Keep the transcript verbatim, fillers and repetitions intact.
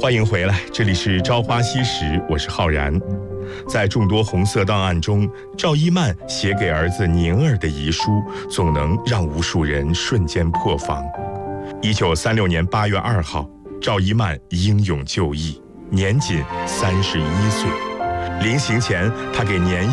欢迎回来，这里是朝花夕拾，我是浩然。在众多红色档案中，赵一曼写给儿子宁儿的遗书，总能让无数人瞬间破防。一九三六年八月二号，赵一曼英勇就义，年仅三十一岁。临行前，他给年幼